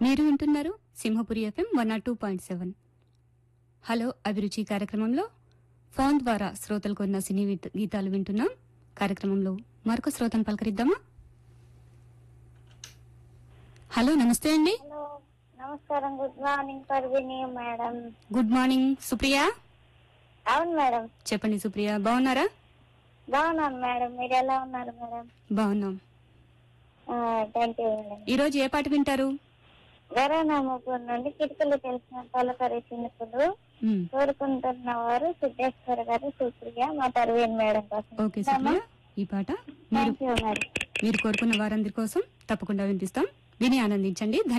మీరు వింటున్నారు Simhapuri FM 102.7. Hello అభిరుచి కార్యక్రమంలో ఫోన్ ద్వారా శ్రోతలు కొన్న సినీ గీతాలు వింటున్నాం. కార్యక్రమంలో మరొక శ్రోతను పలకరిద్దామా? హలో, నమస్తే అండి. హలో, నమస్కారం. Good morning పర్వీని madam. Good morning Supriya. అవును మేడం. చెప్పండి సుప్రియ, బాగున్నారా? బాగున్నాను మేడం. మీరు ఎలా ఉన్నారు మేడం? బాగున్నాం. Thank you madam. ఈ రోజు ఏ పాట వింటారు? వెరానా ముగ్గురు నుండి కిటికలు తెలిసిన తొలకరి చినుకులు కోరుకుంటున్న వారు సిద్ధేశ్వర్ గారు, సుప్రియ, మా పర్వీన్ మేడం కోసం. ఓకే సుప్రియ, ఈ పాట థ్యాంక్ యూ మేడం. మీరు కోరుకున్న వారందరి కోసం తప్పకుండా వినిపిస్తాం. విని ఆనందించండి.